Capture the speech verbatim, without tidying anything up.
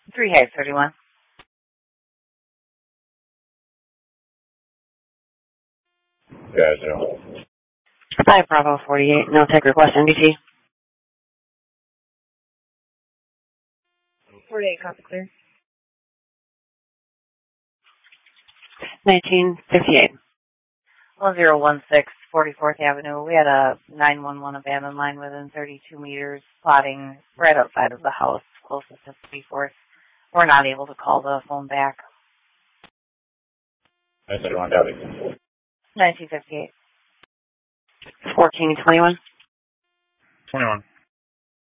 three Hayes thirty-one. Yeah, zero. five Bravo forty-eight. No tech request N B T. forty-eight, copy clear. nineteen fifty-eight. one zero one six, forty-fourth Avenue. We had a nine one one abandoned line within thirty-two meters, plotting right outside of the house, closest to thirty-fourth. We're not able to call the phone back. nine thirty-one, copy. nineteen fifty-eight. fourteen twenty-one. twenty-one.